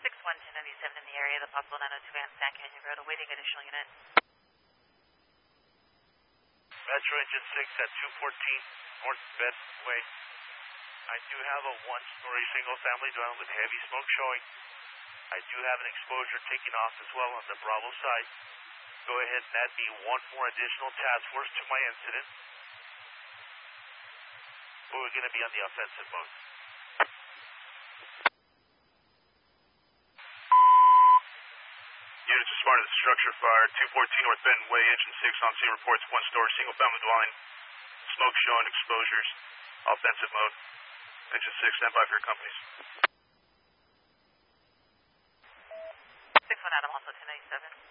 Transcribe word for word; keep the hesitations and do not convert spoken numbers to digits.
six one ten ninety-seven in the area, the possible nine oh two and San Canyon Road, awaiting additional unit. Metro Engine six at two fourteen North Bend Way. I do have a one-story single-family dwelling with heavy smoke showing. I do have an exposure taking off as well on the Bravo side. Go ahead and add me one more additional task force to my incident. But we're going to be on the offensive mode. Units responded to the structure fire, two fourteen North Benton Way, engine six on scene reports one story, single family dwelling, smoke showing, exposures, offensive mode. Engine six, stand by for your companies. six one Adam, also ten ninety-seven.